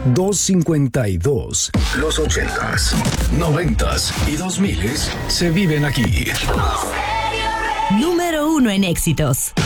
252. Los 80s, 90s y 2000s se viven aquí. Número 1 en éxitos.